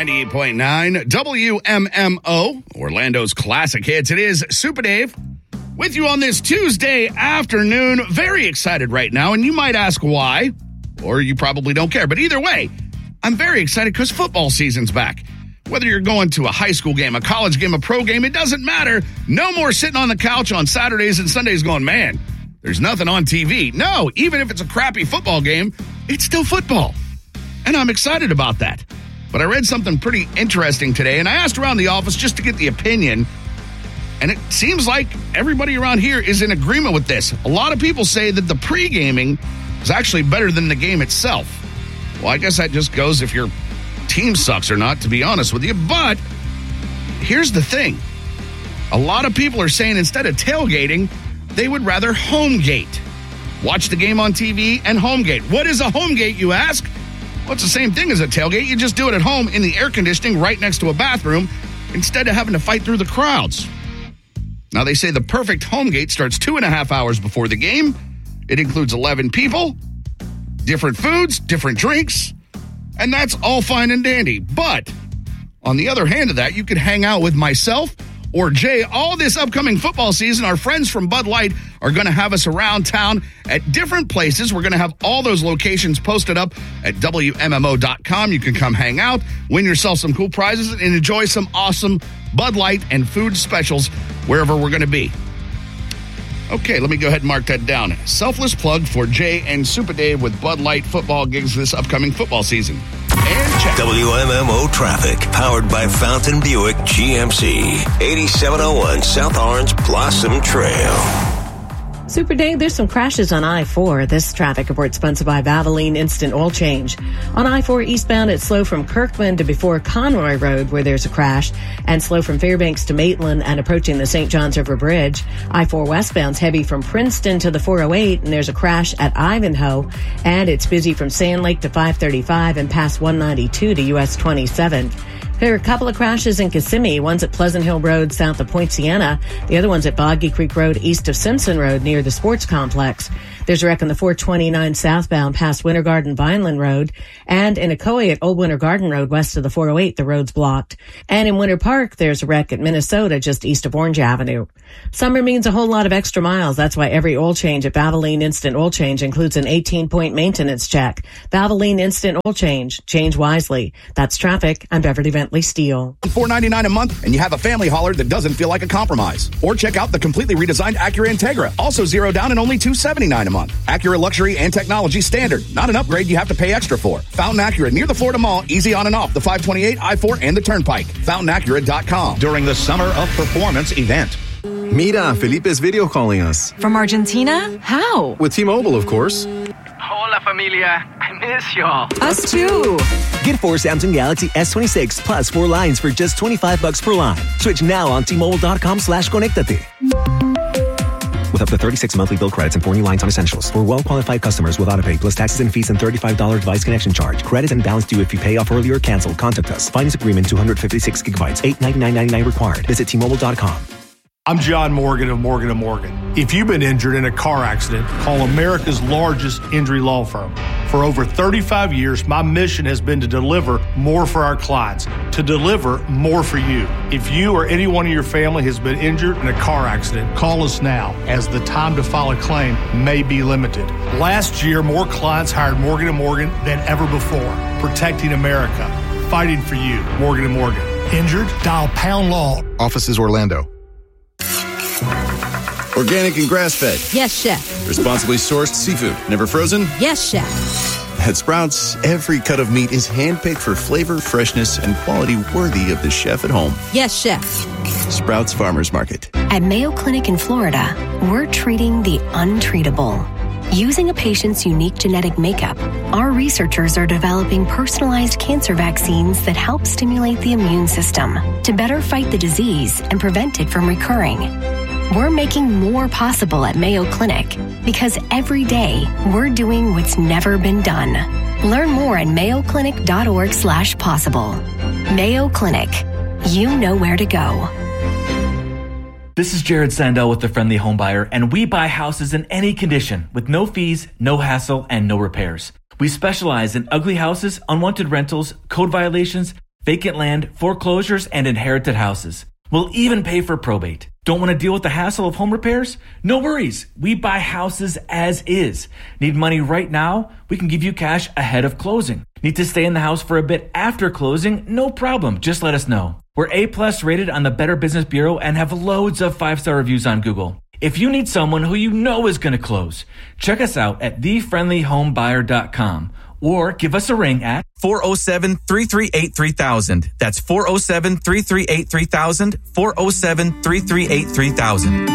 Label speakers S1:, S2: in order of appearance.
S1: 98.9 WMMO, Orlando's classic hits. It is Super Dave with you on this Tuesday afternoon. Very excited right now, and you might ask why, or you probably don't care. But either way, I'm very excited because football season's back. Whether you're going to a high school game, a college game, a pro game, it doesn't matter. No more sitting on the couch on Saturdays and Sundays going, man, there's nothing on TV. No, even if it's a crappy football game, it's still football. And I'm excited about that. But I read something pretty interesting today, and I asked around the office just to get the opinion, and it seems like everybody around here is in agreement with this. A lot of people say that the pre-gaming is actually better than the game itself. Well, I guess that just goes if your team sucks or not, to be honest with you. But here's the thing. A lot of people are saying instead of tailgating, they would rather home gate. Watch the game on TV and home gate. What is a home gate, you ask? Well, it's the same thing as a tailgate. You just do it at home in the air conditioning right next to a bathroom instead of having to fight through the crowds. Now, they say the perfect home gate starts 2.5 hours before the game. It includes 11 people, different foods, different drinks, and that's all fine and dandy. But on the other hand of that, you could hang out with myself or Jay all this upcoming football season. Our friends from Bud Light are going to have us around town at different places. We're going to have all those locations posted up at WMMO.com. You can come hang out, win yourself some cool prizes, and enjoy some awesome Bud Light and food specials wherever we're going to be. Okay, let me go ahead and mark that down. Selfless plug for Jay and Super Dave with Bud Light football gigs this upcoming football season. And check.
S2: WMMO traffic, powered by Fountain Buick GMC, 8701 South Orange Blossom Trail.
S3: Super Dave, there's some crashes on I-4. This traffic report sponsored by Valvoline Instant Oil Change. On I-4 eastbound, it's slow from Kirkland to before Conroy Road, where there's a crash, and slow from Fairbanks to Maitland and approaching the St. Johns River Bridge. I-4 westbound's heavy from Princeton to the 408, and there's a crash at Ivanhoe, and it's busy from Sand Lake to 535 and past 192 to US 27. There are a couple of crashes in Kissimmee. One's at Pleasant Hill Road south of Point Siena. The other one's at Boggy Creek Road east of Simpson Road near the sports complex. There's a wreck on the 429 southbound past Winter Garden Vineland Road. And in Ocoee at Old Winter Garden Road west of the 408, the road's blocked. And in Winter Park, there's a wreck at Minnesota just east of Orange Avenue. Summer means a whole lot of extra miles. That's why every oil change at Valvoline Instant Oil Change includes an 18-point maintenance check. Valvoline Instant Oil Change. Change wisely. That's traffic. I'm Beverly Bentley Steele.
S4: $4.99 a month, and you have a family hauler that doesn't feel like a compromise. Or check out the completely redesigned Acura Integra, also zero down and only $279 a month. Acura luxury and technology standard, not an upgrade you have to pay extra for. Fountain Acura near the Florida Mall, easy on and off the 528, I-4, and the Turnpike. FountainAcura.com.
S5: During the Summer of Performance event.
S6: Mira, Felipe's video calling us.
S7: From Argentina? How?
S6: With T-Mobile, of course.
S8: Hola, familia. I miss y'all.
S7: Us too.
S9: Get 4 Samsung Galaxy S26 plus 4 lines for just $25 per line. Switch now on T-Mobile.com/conectate. With up to 36 monthly bill credits and 4 new lines on essentials. For well-qualified customers with autopay plus taxes and fees and $35 device connection charge. Credit and balance due if you pay off early or cancel. Contact us. Finance agreement 256 gigabytes. $899.99 required. Visit T-Mobile.com.
S10: I'm John Morgan of Morgan & Morgan. If you've been injured in a car accident, call America's largest injury law firm. For over 35 years, my mission has been to deliver more for our clients, to deliver more for you. If you or anyone in your family has been injured in a car accident, call us now, as the time to file a claim may be limited. Last year, more clients hired Morgan & Morgan than ever before, protecting America, fighting for you. Morgan & Morgan. Injured? Dial pound law.
S11: Offices Orlando.
S12: Organic and grass-fed.
S7: Yes, chef.
S12: Responsibly sourced seafood. Never frozen?
S7: Yes, chef.
S12: At Sprouts, every cut of meat is handpicked for flavor, freshness, and quality worthy of the chef at home.
S7: Yes, chef.
S12: Sprouts Farmers Market.
S13: At Mayo Clinic in Florida, we're treating the untreatable. Using a patient's unique genetic makeup, our researchers are developing personalized cancer vaccines that help stimulate the immune system to better fight the disease and prevent it from recurring. We're making more possible at Mayo Clinic because every day we're doing what's never been done. Learn more at mayoclinic.org/possible. Mayo Clinic. You know where to go.
S14: This is Jared Sandell with The Friendly Homebuyer, and we buy houses in any condition with no fees, no hassle, and no repairs. We specialize in ugly houses, unwanted rentals, code violations, vacant land, foreclosures, and inherited houses. We'll even pay for probate. Don't want to deal with the hassle of home repairs? No worries. We buy houses as is. Need money right now? We can give you cash ahead of closing. Need to stay in the house for a bit after closing? No problem. Just let us know. We're A+ rated on the Better Business Bureau and have loads of 5-star reviews on Google. If you need someone who you know is going to close, check us out at thefriendlyhomebuyer.com or give us a ring at
S11: 407-338-3000. That's 407-338-3000, 407-338-3000.